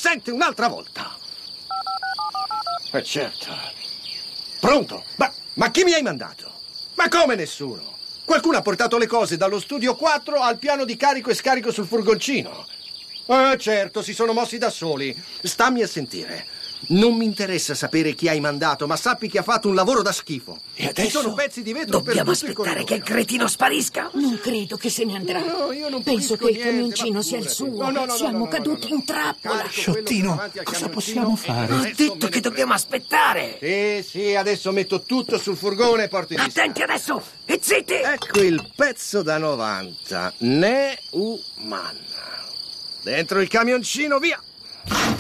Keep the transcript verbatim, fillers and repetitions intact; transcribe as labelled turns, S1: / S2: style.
S1: sente un'altra volta. Eh certo. Pronto? Ma, ma chi mi hai mandato? Ma come nessuno? Qualcuno ha portato le cose dallo studio quattro al piano di carico e scarico sul furgoncino. Eh certo, si sono mossi da soli. Stammi a sentire. Non mi interessa sapere chi hai mandato, ma sappi che ha fatto un lavoro da schifo.
S2: E adesso?
S1: Ci sono pezzi di vetro per
S3: Dobbiamo
S1: tutto il
S3: aspettare
S1: corridoio.
S3: che il cretino sparisca?
S4: Non credo che se ne andrà.
S1: No, io non
S4: Penso
S1: capisco
S4: che il
S1: niente,
S4: camioncino
S1: ma
S4: sia il
S1: figurati.
S4: suo.
S1: No, no, no,
S4: Siamo
S1: no, no, no,
S4: caduti
S1: no, no.
S4: in trappola.
S1: Carico
S2: Sciottino,
S1: quello davanti al
S2: cosa
S1: camioncino
S2: possiamo
S1: e
S2: fare?
S3: Ho
S1: adesso
S3: detto
S1: me
S3: che
S1: ne
S3: dobbiamo
S1: prendo.
S3: aspettare.
S1: Sì, sì, adesso metto tutto sul furgone e porto in vista.
S3: Attenti adesso! E zitti!
S1: Ecco il pezzo da novanta. Neumann. Dentro il camioncino, via!